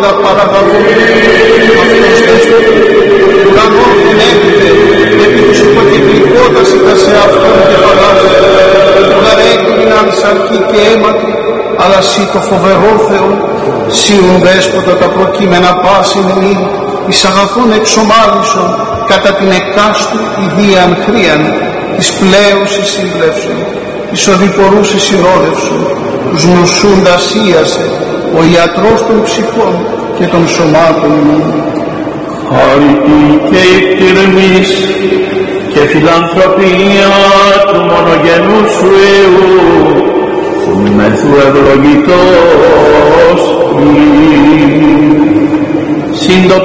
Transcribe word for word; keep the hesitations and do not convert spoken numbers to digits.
όλα παραγαγώ. Αυτός δέσποτε, ουρανό φωνεύεται, επί τους υποκυκλικότας τα σε αυτόν κεφαλάζεται. Ουραρέκριναν σαρκή και αίματι, αλλά σύ το φοβερό Θεό, σίουν δέσποτα τα προκείμενα πάση νεή, εις αγαθών εξομάλισον, κατά την εκάστου ιδίαν χρίαν, της πλέωσης συμπλεύσεων, της οδηπορούσης συνόδευσον, τους νοσούντας ίασε, ο ιατρός των ψυχών και των σωμάτων ημών. Χάρητη και υπτυρμής και φιλανθρωπία του μονογενού σου Υιού, μεθού ευλογητός συν το